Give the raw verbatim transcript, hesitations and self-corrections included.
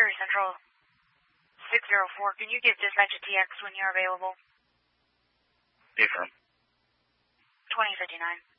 Missouri Central six zero four, can you give dispatch a T X when you're available? Affirm. twenty fifty-nine.